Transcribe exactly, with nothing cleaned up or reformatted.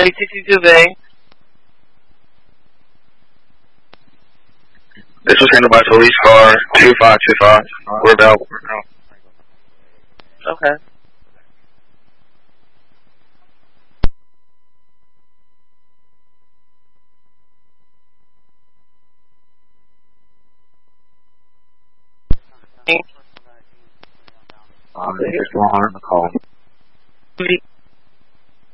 Ready sixty-two Bay. This was handled by police car two five two five. We're about. Okay. Um, there's one hundred on the call.